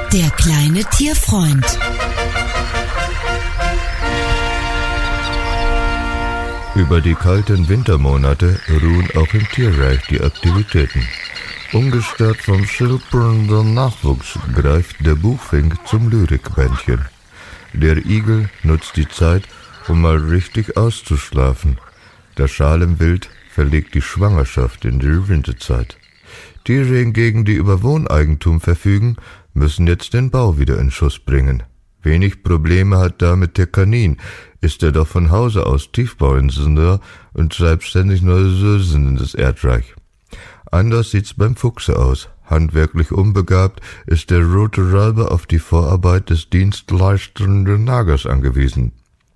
Der kleine Tierfreund. Über die kalten Wintermonate ruhen auch im Tierreich die Aktivitäten. Ungestört vom schilpernden Nachwuchs greift der Buchfink zum Lyrikbändchen. Der Igel nutzt die Zeit, um mal richtig auszuschlafen. Das Schalenwild verlegt die Schwangerschaft in die Winterzeit. Tiere hingegen, die über Wohneigentum verfügen, müssen jetzt den Bau wieder in Schuss bringen. Wenig Probleme hat damit der Kanin, ist er doch von Hause aus Tiefbauingenieur und selbstständig Neusösen in das Erdreich. Anders sieht's beim Fuchse aus. Handwerklich unbegabt ist der rote Ralber auf die Vorarbeit des dienstleistenden Nagers angewiesen.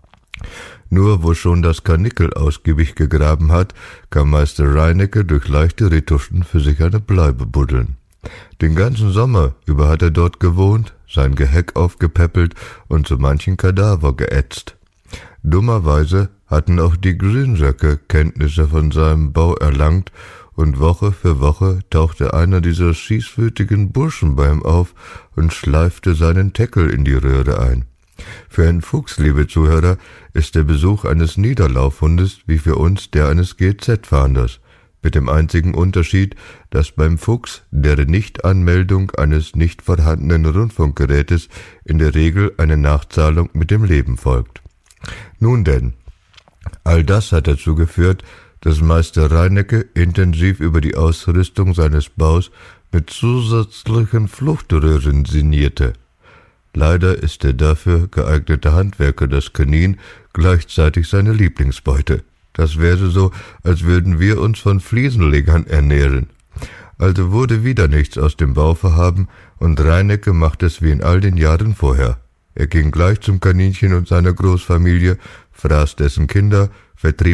Nur wo schon das Karnickel ausgiebig gegraben hat, kann Meister Reinecke durch leichte Retuschen für sich eine Bleibe buddeln. Den ganzen Sommer über hat er dort gewohnt, sein Geheck aufgepäppelt und so manchen Kadaver geätzt. Dummerweise hatten auch die Grünsäcke Kenntnisse von seinem Bau erlangt, und Woche für Woche tauchte einer dieser schießwütigen Burschen bei ihm auf und schleifte seinen Teckel in die Röhre ein. Für einen Fuchs, liebe Zuhörer, ist der Besuch eines Niederlaufhundes wie für uns der eines GZ-Fahnders, mit dem einzigen Unterschied, dass beim Fuchs der Nichtanmeldung eines nicht vorhandenen Rundfunkgerätes in der Regel eine Nachzahlung mit dem Leben folgt. Nun denn, all das hat dazu geführt, dass Meister Reinecke intensiv über die Ausrüstung seines Baus mit zusätzlichen Fluchtröhren sinnierte. Leider ist der dafür geeignete Handwerker, das Kanin, gleichzeitig seine Lieblingsbeute. Das wäre so, als würden wir uns von Fliesenlegern ernähren. Also wurde wieder nichts aus dem Bauvorhaben und Reinecke machte es wie in all den Jahren vorher. Er ging gleich zum Kaninchen und seiner Großfamilie, fraß dessen Kinder, vertrieb